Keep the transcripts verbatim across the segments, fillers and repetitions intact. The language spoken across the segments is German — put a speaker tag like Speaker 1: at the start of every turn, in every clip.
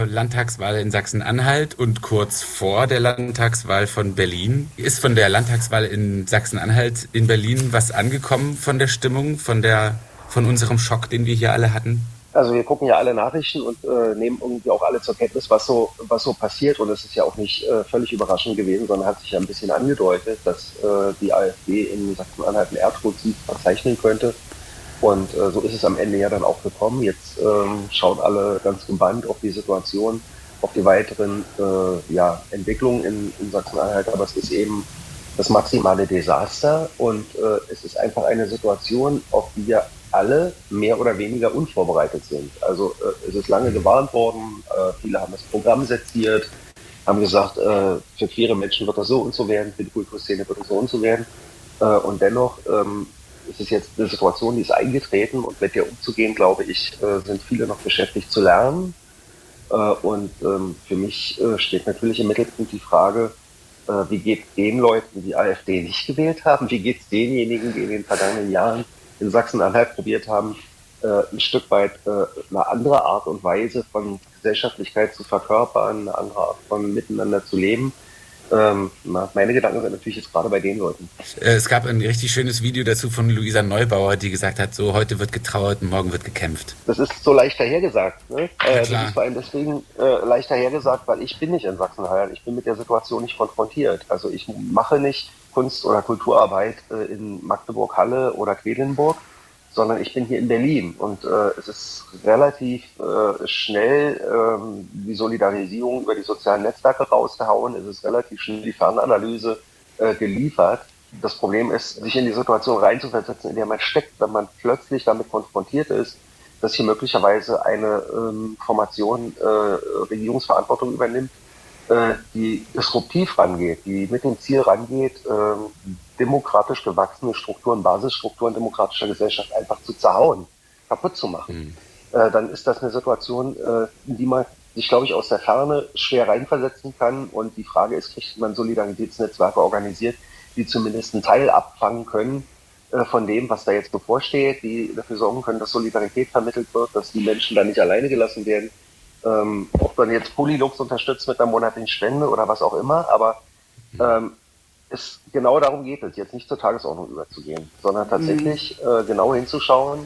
Speaker 1: Landtagswahl in Sachsen-Anhalt und kurz vor der Landtagswahl von Berlin. Ist von der Landtagswahl in Sachsen-Anhalt in Berlin was angekommen von der Stimmung, von der, von unserem Schock, den wir hier alle hatten?
Speaker 2: Also wir gucken ja alle Nachrichten und äh, nehmen irgendwie auch alle zur Kenntnis, was so was so passiert. Und es ist ja auch nicht äh, völlig überraschend gewesen, sondern hat sich ja ein bisschen angedeutet, dass äh, die AfD in Sachsen-Anhalt einen Erdrutschied verzeichnen könnte. Und äh, so ist es am Ende ja dann auch gekommen. Jetzt ähm, schauen alle ganz gebannt auf die Situation, auf die weiteren äh, ja, Entwicklungen in, in Sachsen-Anhalt. Aber es ist eben das maximale Desaster und äh, es ist einfach eine Situation, auf die wir alle mehr oder weniger unvorbereitet sind. Also äh, es ist lange gewarnt worden, äh, viele haben das Programm seziert, haben gesagt, äh, für queere Menschen wird das so und so werden, für die Kulturszene wird das so und so werden. Äh, und dennoch ähm, ist es jetzt eine Situation, die ist eingetreten und mit der umzugehen, glaube ich, äh, sind viele noch beschäftigt zu lernen. Äh, und ähm, für mich äh, steht natürlich im Mittelpunkt die Frage, äh, wie geht es den Leuten, die die AfD nicht gewählt haben, wie geht es denjenigen, die in den vergangenen Jahren in Sachsen-Anhalt probiert haben, äh, ein Stück weit äh, eine andere Art und Weise von Gesellschaftlichkeit zu verkörpern, eine andere Art von Miteinander zu leben. Ähm, meine Gedanken sind natürlich jetzt gerade bei den Leuten.
Speaker 1: Es gab ein richtig schönes Video dazu von Luisa Neubauer, die gesagt hat, so heute wird getrauert und morgen wird gekämpft.
Speaker 2: Das ist so leicht dahergesagt. Ne?
Speaker 1: Ja,
Speaker 2: äh, das ist vor allem deswegen äh, leicht dahergesagt, weil ich bin nicht in Sachsen-Anhalt. Ich bin mit der Situation nicht konfrontiert. Also ich mache nicht Kunst- oder Kulturarbeit äh, in Magdeburg-Halle oder Quedlinburg, sondern ich bin hier in Berlin. Und äh, es ist relativ äh, schnell ähm, die Solidarisierung über die sozialen Netzwerke rausgehauen. Es ist relativ schnell die Fernanalyse äh, geliefert. Das Problem ist, sich in die Situation reinzuversetzen, in der man steckt, wenn man plötzlich damit konfrontiert ist, dass hier möglicherweise eine ähm, Formation äh, Regierungsverantwortung übernimmt, äh, die disruptiv rangeht, die mit dem Ziel rangeht, äh, demokratisch gewachsene Strukturen, Basisstrukturen demokratischer Gesellschaft einfach zu zerhauen, kaputt zu machen. Mhm. Äh, dann ist das eine Situation, äh, in die man sich, glaube ich, aus der Ferne schwer reinversetzen kann. Und die Frage ist, kriegt man Solidaritätsnetzwerke organisiert, die zumindest einen Teil abfangen können äh, von dem, was da jetzt bevorsteht, die dafür sorgen können, dass Solidarität vermittelt wird, dass die Menschen da nicht alleine gelassen werden. Ähm, ob man jetzt Polylux unterstützt mit einer monatlichen Spende oder was auch immer, aber ähm, es, genau darum geht es, jetzt nicht zur Tagesordnung überzugehen, sondern tatsächlich mhm. äh, genau hinzuschauen,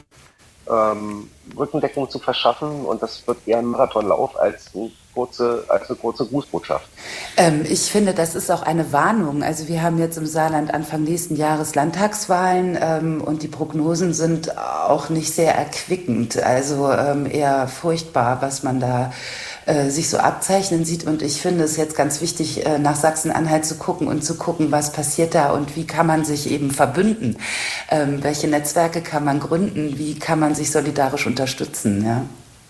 Speaker 2: ähm, Rückendeckung zu verschaffen, und das wird eher ein Marathonlauf als, ein kurze, als eine kurze Grußbotschaft.
Speaker 3: Ähm, ich finde, das ist auch eine Warnung. Also wir haben jetzt im Saarland Anfang nächsten Jahres Landtagswahlen ähm, und die Prognosen sind auch nicht sehr erquickend, also ähm, eher furchtbar, was man da äh, sich so abzeichnen sieht. Und ich finde es jetzt ganz wichtig, äh, nach Sachsen-Anhalt zu gucken und zu gucken, was passiert da und wie kann man sich eben verbünden. Ähm, welche Netzwerke kann man gründen, wie kann man sich solidarisch unterstützen. Ja,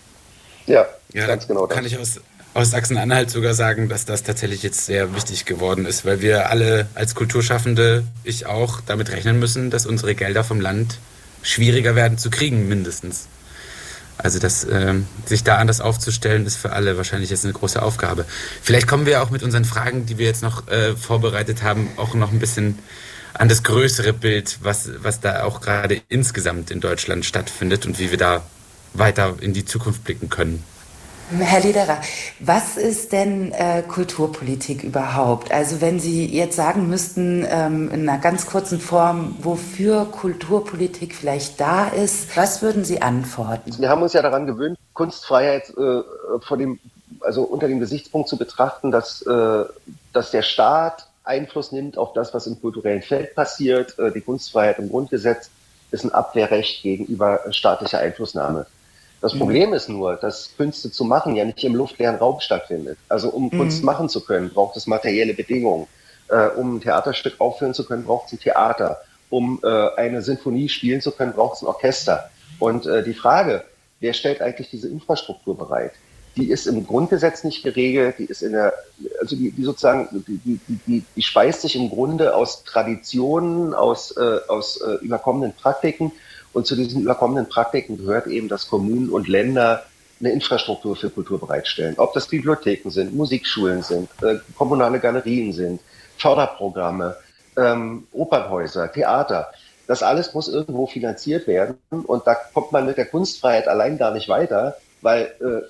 Speaker 2: ja,
Speaker 1: ja
Speaker 2: ganz genau das.
Speaker 1: Kann ich aus, aus Sachsen-Anhalt sogar sagen, dass das tatsächlich jetzt sehr wichtig geworden ist, weil wir alle als Kulturschaffende, ich auch, damit rechnen müssen, dass unsere Gelder vom Land schwieriger werden zu kriegen, mindestens. Also das, äh, sich da anders aufzustellen, ist für alle wahrscheinlich jetzt eine große Aufgabe. Vielleicht kommen wir auch mit unseren Fragen, die wir jetzt noch äh, vorbereitet haben, auch noch ein bisschen an das größere Bild, was, was da auch gerade insgesamt in Deutschland stattfindet und wie wir da weiter in die Zukunft blicken können.
Speaker 3: Herr Lederer, was ist denn äh, Kulturpolitik überhaupt? Also wenn Sie jetzt sagen müssten, ähm, in einer ganz kurzen Form, wofür Kulturpolitik vielleicht da ist, was würden Sie antworten?
Speaker 2: Wir haben uns ja daran gewöhnt, Kunstfreiheit äh, vor dem, also unter dem Gesichtspunkt zu betrachten, dass, äh, dass der Staat Einfluss nimmt auf das, was im kulturellen Feld passiert. Äh, die Kunstfreiheit im Grundgesetz ist ein Abwehrrecht gegenüber staatlicher Einflussnahme. Das mhm. Problem ist nur, dass Künste zu machen ja nicht im luftleeren Raum stattfindet. Also um mhm. Kunst machen zu können, braucht es materielle Bedingungen. Äh, um ein Theaterstück aufführen zu können, braucht es ein Theater. Um äh, eine Sinfonie spielen zu können, braucht es ein Orchester. Und äh, die Frage, wer stellt eigentlich diese Infrastruktur bereit? Die ist im Grundgesetz nicht geregelt, die ist in der, also die, die sozusagen, die, die, die, die speist sich im Grunde aus Traditionen, aus, äh, aus äh, überkommenen Praktiken. Und zu diesen überkommenen Praktiken gehört eben, dass Kommunen und Länder eine Infrastruktur für Kultur bereitstellen. Ob das Bibliotheken sind, Musikschulen sind, äh, kommunale Galerien sind, Förderprogramme, ähm, Opernhäuser, Theater. Das alles muss irgendwo finanziert werden. Und da kommt man mit der Kunstfreiheit allein gar nicht weiter, weil äh,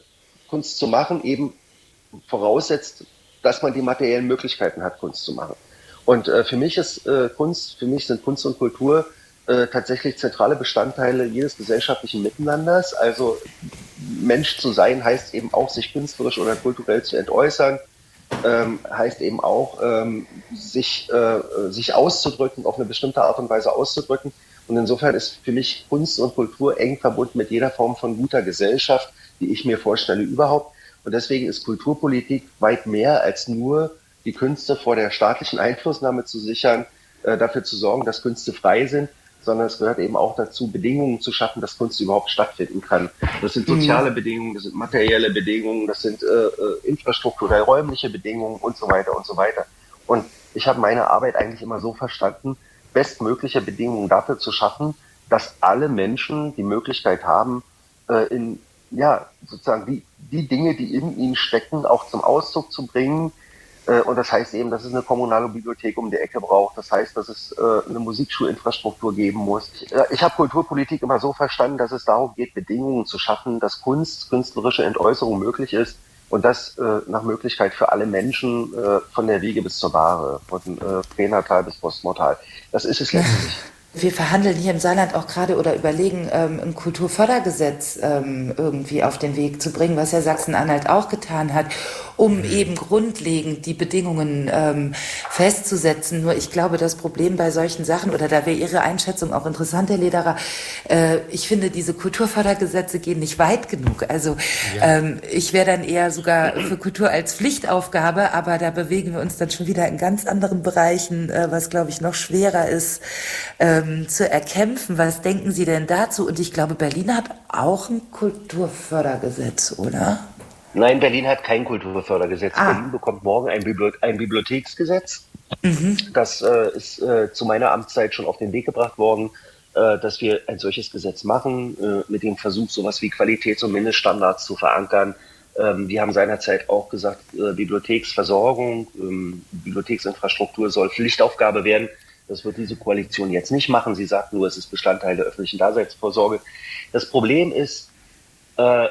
Speaker 2: Kunst zu machen, eben voraussetzt, dass man die materiellen Möglichkeiten hat, Kunst zu machen. Und äh, für mich ist äh, Kunst, für mich sind Kunst und Kultur äh, tatsächlich zentrale Bestandteile jedes gesellschaftlichen Miteinanders. Also Mensch zu sein heißt eben auch, sich künstlerisch oder kulturell zu entäußern, ähm, heißt eben auch, ähm, sich, äh, sich auszudrücken, auf eine bestimmte Art und Weise auszudrücken. Und insofern ist für mich Kunst und Kultur eng verbunden mit jeder Form von guter Gesellschaft, die ich mir vorstelle überhaupt. Und deswegen ist Kulturpolitik weit mehr als nur die Künste vor der staatlichen Einflussnahme zu sichern, äh, dafür zu sorgen, dass Künste frei sind, sondern es gehört eben auch dazu, Bedingungen zu schaffen, dass Kunst überhaupt stattfinden kann. Das sind soziale mhm. Bedingungen, das sind materielle Bedingungen, das sind äh, infrastrukturell räumliche Bedingungen und so weiter und so weiter. Und ich habe meine Arbeit eigentlich immer so verstanden, bestmögliche Bedingungen dafür zu schaffen, dass alle Menschen die Möglichkeit haben, äh, in ja sozusagen die, die Dinge, die in ihnen stecken, auch zum Ausdruck zu bringen. Und das heißt eben, dass es eine kommunale Bibliothek um die Ecke braucht. Das heißt, dass es äh, eine Musikschulinfrastruktur geben muss. Ich, äh, ich habe Kulturpolitik immer so verstanden, dass es darum geht, Bedingungen zu schaffen, dass Kunst, künstlerische Entäußerung möglich ist und das äh, nach Möglichkeit für alle Menschen äh, von der Wiege bis zur Bahre, von äh, pränatal bis postmortal. Das ist es letztlich.
Speaker 3: Wir verhandeln hier im Saarland auch gerade oder überlegen, ähm, ein Kulturfördergesetz ähm, irgendwie auf den Weg zu bringen, was ja Sachsen-Anhalt auch getan hat, um eben grundlegend die Bedingungen ähm, festzusetzen. Nur ich glaube, das Problem bei solchen Sachen, oder da wäre Ihre Einschätzung auch interessant, Herr Lederer, äh, ich finde, diese Kulturfördergesetze gehen nicht weit genug. Also ja. ähm, ich wäre dann eher sogar für Kultur als Pflichtaufgabe, aber da bewegen wir uns dann schon wieder in ganz anderen Bereichen, äh, was, glaube ich, noch schwerer ist, äh, zu erkämpfen. Was denken Sie denn dazu? Und ich glaube, Berlin hat auch ein Kulturfördergesetz, oder?
Speaker 2: Nein, Berlin hat kein Kulturfördergesetz. Ah. Berlin bekommt morgen ein, Bibliothe- ein Bibliotheksgesetz. Mhm. Das äh, ist äh, zu meiner Amtszeit schon auf den Weg gebracht worden, äh, dass wir ein solches Gesetz machen, äh, mit dem Versuch, sowas wie Qualitäts- und Mindeststandards zu verankern. Ähm, wir haben seinerzeit auch gesagt, äh, Bibliotheksversorgung, ähm, Bibliotheksinfrastruktur soll Pflichtaufgabe werden. Das wird diese Koalition jetzt nicht machen. Sie sagt nur, es ist Bestandteil der öffentlichen Daseinsvorsorge. Das Problem ist, äh,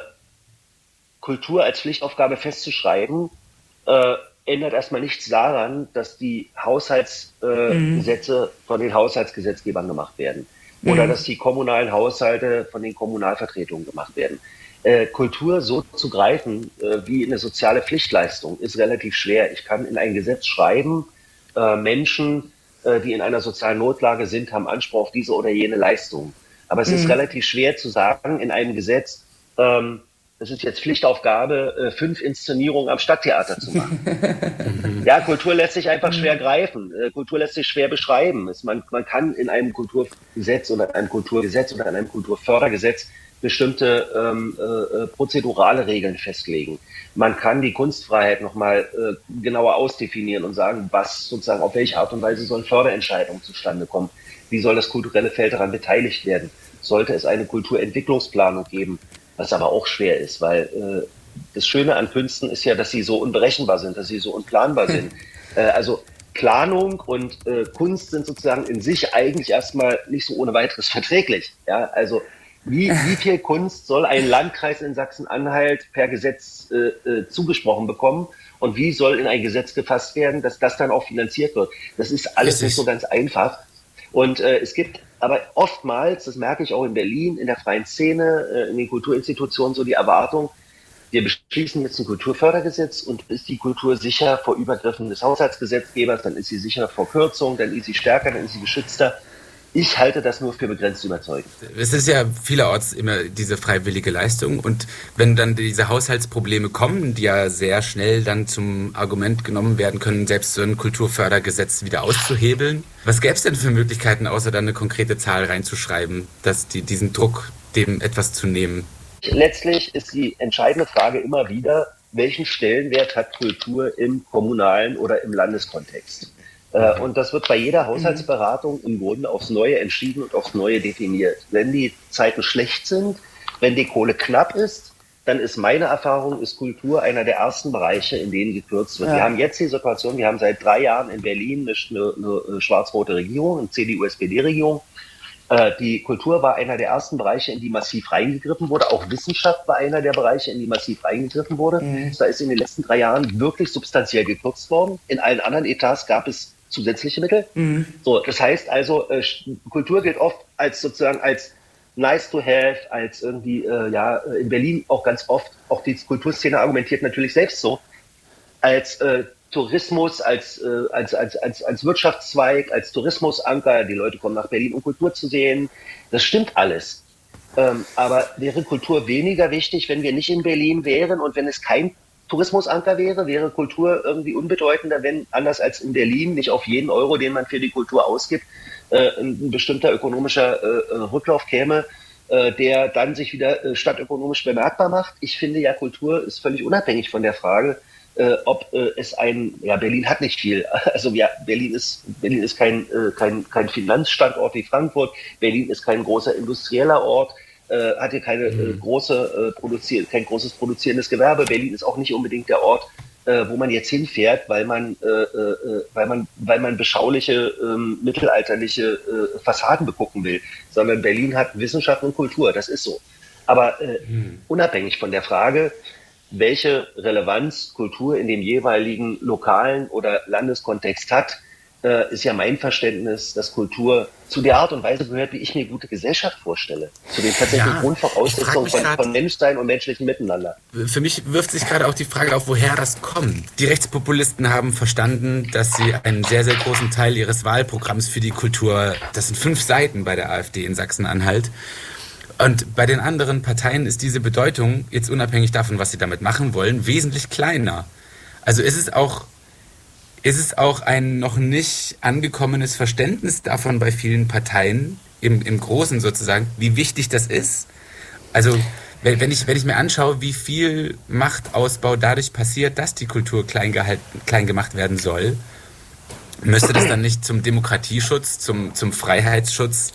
Speaker 2: Kultur als Pflichtaufgabe festzuschreiben, äh, ändert erstmal nichts daran, dass die Haushaltsgesetze äh, mhm. von den Haushaltsgesetzgebern gemacht werden. Mhm. Oder dass die kommunalen Haushalte von den Kommunalvertretungen gemacht werden. Äh, Kultur so zu greifen äh, wie eine soziale Pflichtleistung ist relativ schwer. Ich kann in ein Gesetz schreiben, äh, Menschen, die in einer sozialen Notlage sind, haben Anspruch auf diese oder jene Leistung. Aber es mhm. ist relativ schwer zu sagen in einem Gesetz, ähm, es ist jetzt Pflichtaufgabe, äh, fünf Inszenierungen am Stadttheater zu machen. Ja, Kultur lässt sich einfach schwer greifen. Äh, Kultur lässt sich schwer beschreiben. Es, man, man kann in einem Kulturgesetz oder in einem Kulturgesetz oder in einem Kulturfördergesetz bestimmte ähm, äh, prozedurale Regeln festlegen. Man kann die Kunstfreiheit nochmal äh, genauer ausdefinieren und sagen, was sozusagen, auf welche Art und Weise sollen Förderentscheidungen zustande kommen. Wie soll das kulturelle Feld daran beteiligt werden? Sollte es eine Kulturentwicklungsplanung geben, was aber auch schwer ist, weil äh, das Schöne an Künsten ist ja, dass sie so unberechenbar sind, dass sie so unplanbar sind. Äh, also Planung und äh, Kunst sind sozusagen in sich eigentlich erstmal nicht so ohne weiteres verträglich. Ja, also Wie, wie viel Kunst soll ein Landkreis in Sachsen-Anhalt per Gesetz äh, äh, zugesprochen bekommen und wie soll in ein Gesetz gefasst werden, dass das dann auch finanziert wird? Das ist alles nicht so ganz einfach. Und äh, es gibt aber oftmals, das merke ich auch in Berlin, in der freien Szene, äh, in den Kulturinstitutionen, so die Erwartung, wir beschließen jetzt ein Kulturfördergesetz und ist die Kultur sicher vor Übergriffen des Haushaltsgesetzgebers, dann ist sie sicher vor Kürzung, dann ist sie stärker, dann ist sie geschützter. Ich halte das nur für begrenzt überzeugend.
Speaker 1: Es ist ja vielerorts immer diese freiwillige Leistung und wenn dann diese Haushaltsprobleme kommen, die ja sehr schnell dann zum Argument genommen werden können, selbst so ein Kulturfördergesetz wieder auszuhebeln. Was gäbe es denn für Möglichkeiten, außer dann eine konkrete Zahl reinzuschreiben, dass die diesen Druck, dem etwas zu nehmen?
Speaker 2: Letztlich ist die entscheidende Frage immer wieder, welchen Stellenwert hat Kultur im kommunalen oder im Landeskontext? Und das wird bei jeder Haushaltsberatung im Grunde aufs Neue entschieden und aufs Neue definiert. Wenn die Zeiten schlecht sind, wenn die Kohle knapp ist, dann ist meine Erfahrung, ist Kultur einer der ersten Bereiche, in denen gekürzt wird. Ja. Wir haben jetzt die Situation, wir haben seit drei Jahren in Berlin eine, eine, eine schwarz-rote Regierung, eine C D U S P D Regierung. Äh, die Kultur war einer der ersten Bereiche, in die massiv reingegriffen wurde. Auch Wissenschaft war einer der Bereiche, in die massiv reingegriffen wurde. Mhm. Da ist in den letzten drei Jahren wirklich substanziell gekürzt worden. In allen anderen Etats gab es zusätzliche Mittel. Mhm. So, das heißt also, äh, Kultur gilt oft als sozusagen als nice to have, als irgendwie, äh, ja, in Berlin auch ganz oft, auch die Kulturszene argumentiert natürlich selbst so, als äh, Tourismus, als, äh, als, als, als, als Wirtschaftszweig, als Tourismusanker. Die Leute kommen nach Berlin, um Kultur zu sehen. Das stimmt alles. Ähm, aber wäre Kultur weniger wichtig, wenn wir nicht in Berlin wären und wenn es kein Tourismusanker wäre? Wäre Kultur irgendwie unbedeutender, wenn, anders als in Berlin, nicht auf jeden Euro, den man für die Kultur ausgibt, äh, ein bestimmter ökonomischer äh, Rücklauf käme, äh, der dann sich wieder äh, stadtökonomisch bemerkbar macht? Ich finde ja, Kultur ist völlig unabhängig von der Frage, Äh, ob äh, es ein, ja, Berlin hat nicht viel. Also ja, Berlin ist, Berlin ist kein, äh, kein, kein Finanzstandort wie Frankfurt. Berlin ist kein großer industrieller Ort, äh, hat hier keine äh, große, äh, produzier kein großes produzierendes Gewerbe. Berlin ist auch nicht unbedingt der Ort, äh, wo man jetzt hinfährt, weil man, äh, äh, weil man, weil man beschauliche, äh, mittelalterliche äh, Fassaden begucken will. Sondern Berlin hat Wissenschaft und Kultur. Das ist so. Aber äh, mhm. unabhängig von der Frage, welche Relevanz Kultur in dem jeweiligen lokalen oder Landeskontext hat, äh, ist ja mein Verständnis, dass Kultur zu der Art und Weise gehört, wie ich mir gute Gesellschaft vorstelle. Zu den tatsächlichen ja, Grundvoraussetzungen von, von Menschsein und menschlichem Miteinander.
Speaker 1: Für mich wirft sich gerade auch die Frage auf, woher das kommt. Die Rechtspopulisten haben verstanden, dass sie einen sehr, sehr großen Teil ihres Wahlprogramms für die Kultur, das sind fünf Seiten bei der AfD in Sachsen-Anhalt, und bei den anderen Parteien ist diese Bedeutung, jetzt unabhängig davon, was sie damit machen wollen, wesentlich kleiner. Also ist es auch, ist es auch ein noch nicht angekommenes Verständnis davon bei vielen Parteien, im, im Großen sozusagen, wie wichtig das ist. Also wenn, wenn, ich, wenn ich mir anschaue, wie viel Machtausbau dadurch passiert, dass die Kultur klein, gehalten, klein gemacht werden soll, müsste das dann nicht zum Demokratieschutz, zum, zum Freiheitsschutz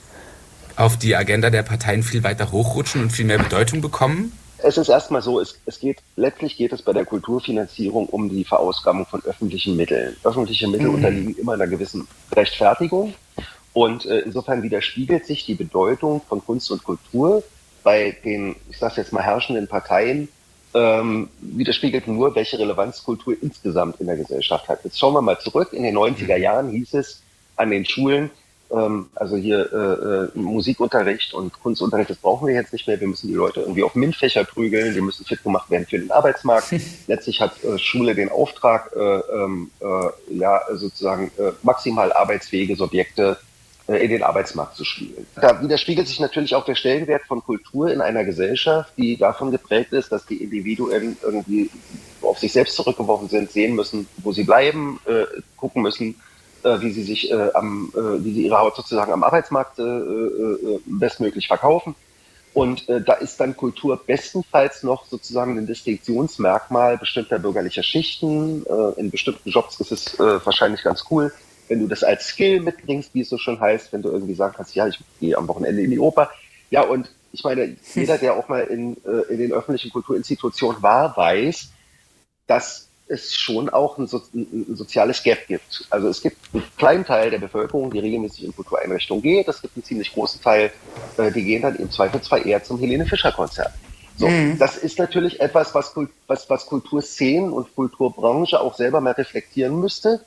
Speaker 1: auf die Agenda der Parteien viel weiter hochrutschen und viel mehr Bedeutung bekommen?
Speaker 2: Es ist erstmal so, es, es geht, letztlich geht es bei der Kulturfinanzierung um die Verausgabung von öffentlichen Mitteln. Öffentliche Mittel mhm. unterliegen immer einer gewissen Rechtfertigung und äh, insofern widerspiegelt sich die Bedeutung von Kunst und Kultur bei den, ich sage jetzt mal, herrschenden Parteien, ähm, widerspiegelt nur, welche Relevanz Kultur insgesamt in der Gesellschaft hat. Jetzt schauen wir mal zurück. In den neunziger Jahren hieß es an den Schulen, also hier äh, Musikunterricht und Kunstunterricht, das brauchen wir jetzt nicht mehr. Wir müssen die Leute irgendwie auf MINT-Fächer prügeln, die müssen fit gemacht werden für den Arbeitsmarkt. Letztlich hat äh, Schule den Auftrag, äh, äh, ja sozusagen äh, maximal arbeitsfähige Subjekte äh, in den Arbeitsmarkt zu spielen. Da widerspiegelt sich natürlich auch der Stellenwert von Kultur in einer Gesellschaft, die davon geprägt ist, dass die Individuen irgendwie auf sich selbst zurückgeworfen sind, sehen müssen, wo sie bleiben, äh, gucken müssen, wie sie sich äh, am, äh, wie sie ihre Haut sozusagen am Arbeitsmarkt äh, äh, bestmöglich verkaufen. Und äh, da ist dann Kultur bestenfalls noch sozusagen ein Distinktionsmerkmal bestimmter bürgerlicher Schichten. Äh, in bestimmten Jobs ist es äh, wahrscheinlich ganz cool, wenn du das als Skill mitbringst, wie es so schon heißt, wenn du irgendwie sagen kannst, ja, ich gehe am Wochenende in die Oper. Ja, und ich meine, jeder, der auch mal in, äh, in den öffentlichen Kulturinstitutionen war, weiß, dass es schon auch ein, so, ein soziales Gap gibt. Also es gibt einen kleinen Teil der Bevölkerung, die regelmäßig in Kultureinrichtungen geht. Es gibt einen ziemlich großen Teil, äh, die gehen dann im Zweifelsfall eher zum Helene Fischer Konzert. So, mhm. Das ist natürlich etwas, was, was, was Kulturszenen und Kulturbranche auch selber mal reflektieren müsste.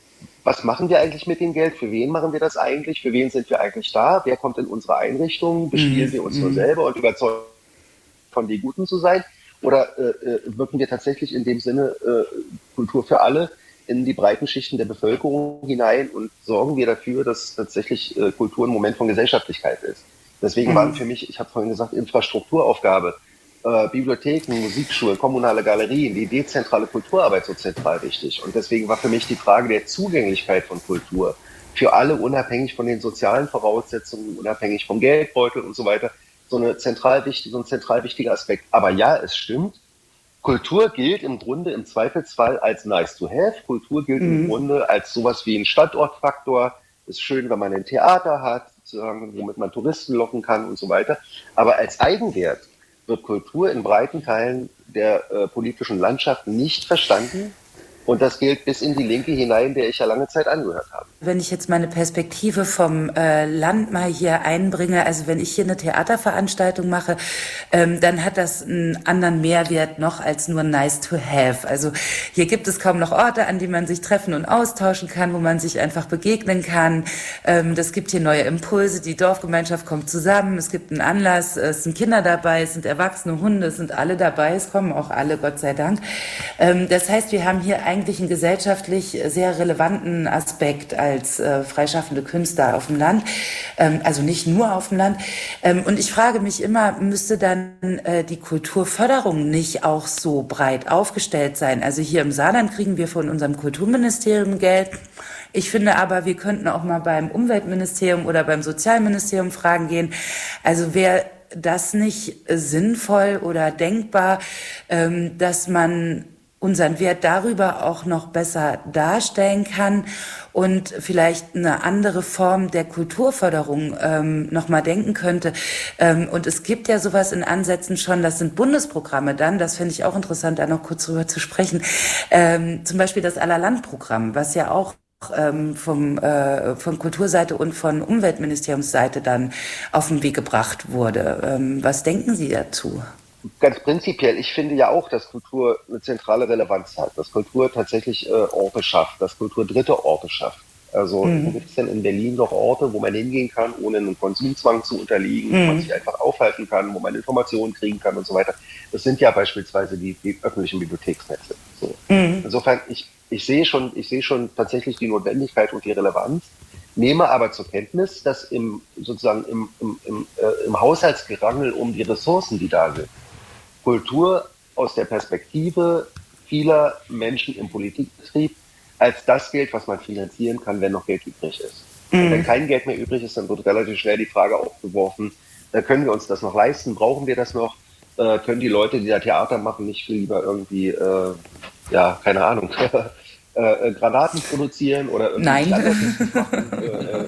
Speaker 2: Was machen wir eigentlich mit dem Geld? Für wen machen wir das eigentlich? Für wen sind wir eigentlich da? Wer kommt in unsere Einrichtungen? Bespielen mhm. wir uns nur selber und überzeugen von die Guten zu sein? Oder äh, wirken wir tatsächlich in dem Sinne äh, Kultur für alle in die breiten Schichten der Bevölkerung hinein und sorgen wir dafür, dass tatsächlich äh, Kultur ein Moment von Gesellschaftlichkeit ist. Deswegen mhm. waren für mich, ich habe vorhin gesagt, Infrastrukturaufgabe, äh, Bibliotheken, Musikschulen, kommunale Galerien, die dezentrale Kulturarbeit so zentral wichtig. Und deswegen war für mich die Frage der Zugänglichkeit von Kultur für alle, unabhängig von den sozialen Voraussetzungen, unabhängig vom Geldbeutel und so weiter, so eine zentral wichtige, so ein zentral wichtiger Aspekt. Aber ja, es stimmt. Kultur gilt im Grunde im Zweifelsfall als nice to have. Kultur gilt mhm. im Grunde als sowas wie ein Standortfaktor. Ist schön, wenn man ein Theater hat, sozusagen, womit man Touristen locken kann und so weiter. Aber als Eigenwert wird Kultur in breiten Teilen der äh, politischen Landschaft nicht verstanden. Und das gilt bis in die Linke hinein, der ich ja lange Zeit angehört habe.
Speaker 3: wenn ich jetzt meine Perspektive vom äh, Land mal hier einbringe, also wenn ich hier eine Theaterveranstaltung mache, ähm, dann hat das einen anderen Mehrwert noch als nur nice to have. Also hier gibt es kaum noch Orte, an die man sich treffen und austauschen kann, wo man sich einfach begegnen kann. Ähm, das gibt hier neue Impulse, die Dorfgemeinschaft kommt zusammen, es gibt einen Anlass, es sind Kinder dabei, es sind erwachsene Hunde, es sind alle dabei, es kommen auch alle, Gott sei Dank. Ähm, das heißt, wir haben hier eigentlich einen gesellschaftlich sehr relevanten Aspekt als äh, freischaffende Künstler auf dem Land, ähm, also nicht nur auf dem Land. Ähm, und ich frage mich immer, müsste dann äh, die Kulturförderung nicht auch so breit aufgestellt sein? Also hier im Saarland kriegen wir von unserem Kulturministerium Geld. Ich finde aber, wir könnten auch mal beim Umweltministerium oder beim Sozialministerium fragen gehen. Also wäre das nicht sinnvoll oder denkbar, ähm, dass man unseren Wert darüber auch noch besser darstellen kann und vielleicht eine andere Form der Kulturförderung ähm, nochmal denken könnte. Ähm, und es gibt ja sowas in Ansätzen schon, das sind Bundesprogramme dann, das finde ich auch interessant, da noch kurz drüber zu sprechen. Ähm, zum Beispiel das Allerland-Programm, was ja auch ähm, vom, äh, von Kulturseite und von Umweltministeriumsseite dann auf den Weg gebracht wurde. Ähm, was denken Sie dazu?
Speaker 2: Ganz prinzipiell, ich finde ja auch, dass Kultur eine zentrale Relevanz hat, dass Kultur tatsächlich äh, Orte schafft, dass Kultur dritte Orte schafft. Also mhm. gibt es denn in Berlin noch Orte, wo man hingehen kann, ohne einen Konsumzwang zu unterliegen, mhm. wo man sich einfach aufhalten kann, wo man Informationen kriegen kann und so weiter. Das sind ja beispielsweise die, die öffentlichen Bibliotheksnetze. So. Mhm. Insofern, ich, ich sehe schon, ich sehe schon tatsächlich die Notwendigkeit und die Relevanz, nehme aber zur Kenntnis, dass im sozusagen im, im, im, äh, im Haushaltsgerangel um die Ressourcen, die da sind, Kultur aus der Perspektive vieler Menschen im Politikbetrieb als das Geld, was man finanzieren kann, wenn noch Geld übrig ist. Mhm. Und wenn kein Geld mehr übrig ist, dann wird relativ schnell die Frage aufgeworfen, äh, können wir uns das noch leisten, brauchen wir das noch, äh, können die Leute, die da Theater machen, nicht viel lieber irgendwie, äh, ja, keine Ahnung, äh, Granaten produzieren oder irgendwie
Speaker 3: Nein.
Speaker 2: machen, äh,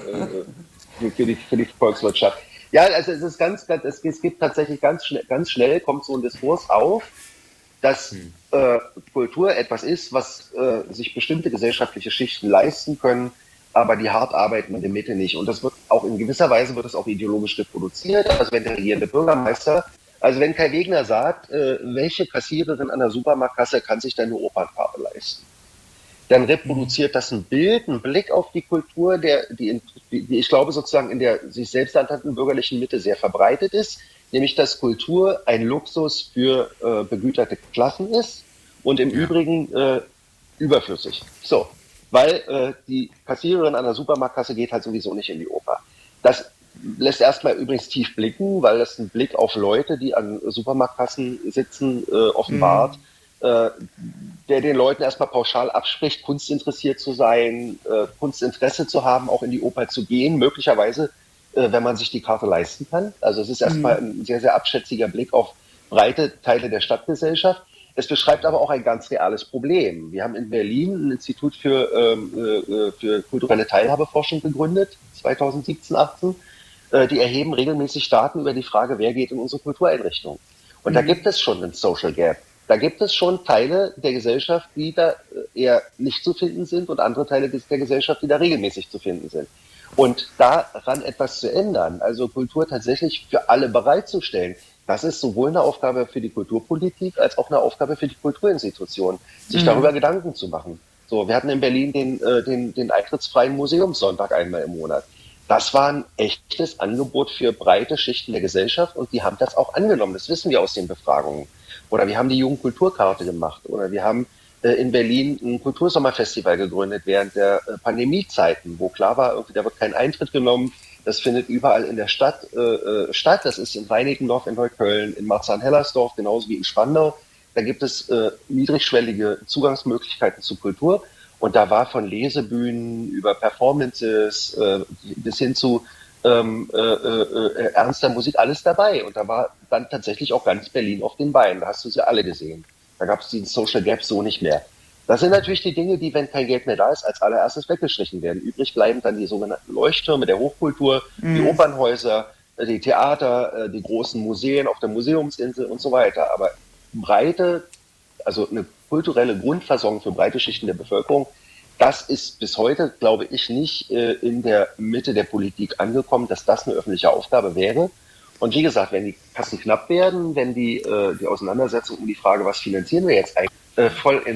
Speaker 2: äh, für, die, für die Volkswirtschaft. Ja, also es ist ganz, ganz es, es gibt tatsächlich ganz schnell, ganz schnell kommt so ein Diskurs auf, dass hm. äh, Kultur etwas ist, was äh, sich bestimmte gesellschaftliche Schichten leisten können, aber die hart arbeitende Mitte nicht. Und das wird auch in gewisser Weise wird das auch ideologisch reproduziert. Also wenn der regierende Bürgermeister, also wenn Kai Wegner sagt, äh, welche Kassiererin an der Supermarktkasse kann sich denn eine Opernfarbe leisten, dann reproduziert das ein Bild, ein Blick auf die Kultur, der, die, die ich glaube sozusagen in der sich selbst ernannten bürgerlichen Mitte sehr verbreitet ist, nämlich dass Kultur ein Luxus für äh, begüterte Klassen ist und im ja. Übrigen äh, überflüssig. So, weil äh, die Kassiererin an der Supermarktkasse geht halt sowieso nicht in die Oper. Das lässt erstmal übrigens tief blicken, weil das ein Blick auf Leute, die an Supermarktkassen sitzen, äh, offenbart, mhm. äh, der den Leuten erstmal pauschal abspricht, kunstinteressiert zu sein, äh, Kunstinteresse zu haben, auch in die Oper zu gehen, möglicherweise, äh, wenn man sich die Karte leisten kann. Also es ist erstmal mhm. ein sehr, sehr abschätziger Blick auf breite Teile der Stadtgesellschaft. Es beschreibt aber auch ein ganz reales Problem. Wir haben in Berlin ein Institut für, ähm, äh, für kulturelle Teilhabeforschung gegründet, zweitausendsiebzehn, achtzehn. Äh, die erheben regelmäßig Daten über die Frage, wer geht in unsere Kultureinrichtungen. Und mhm. da gibt es schon einen Social Gap. Da gibt es schon Teile der Gesellschaft, die da eher nicht zu finden sind und andere Teile der Gesellschaft, die da regelmäßig zu finden sind. Und daran etwas zu ändern, also Kultur tatsächlich für alle bereitzustellen, das ist sowohl eine Aufgabe für die Kulturpolitik als auch eine Aufgabe für die Kulturinstitutionen, sich mhm. darüber Gedanken zu machen. So, wir hatten in Berlin den, äh, den, den eintrittsfreien Museumssonntag einmal im Monat. Das war ein echtes Angebot für breite Schichten der Gesellschaft und die haben das auch angenommen. Das wissen wir aus den Befragungen. Oder wir haben die Jugendkulturkarte gemacht. Oder wir haben äh, in Berlin ein Kultursommerfestival gegründet während der äh, Pandemiezeiten, wo klar war, irgendwie, da wird kein Eintritt genommen. Das findet überall in der Stadt äh, statt. Das ist in Reinickendorf, in Neukölln, in Marzahn-Hellersdorf, genauso wie in Spandau. Da gibt es äh, niedrigschwellige Zugangsmöglichkeiten zu Kultur. Und da war von Lesebühnen über Performances äh, bis hin zu Ähm, äh, äh, ernster Musik, alles dabei. Und da war dann tatsächlich auch ganz Berlin auf den Beinen. Da hast du sie alle gesehen. Da gab es diesen Social Gap so nicht mehr. Das sind natürlich die Dinge, die, wenn kein Geld mehr da ist, als allererstes weggestrichen werden. Übrig bleiben dann die sogenannten Leuchttürme der Hochkultur, mhm. die Opernhäuser, die Theater, die großen Museen auf der Museumsinsel und so weiter. Aber breite, also eine kulturelle Grundversorgung für breite Schichten der Bevölkerung, das ist bis heute, glaube ich, nicht äh, in der Mitte der Politik angekommen, dass das eine öffentliche Aufgabe wäre. Und wie gesagt, wenn die Kassen knapp werden, wenn die, äh, die Auseinandersetzung um die Frage, was finanzieren wir jetzt eigentlich, äh, voll in